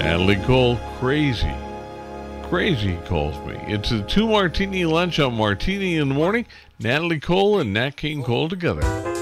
Natalie Cole, crazy. Crazy, he calls me. It's a 2 martini lunch on Martini in the Morning. Natalie Cole and Nat King Cole together.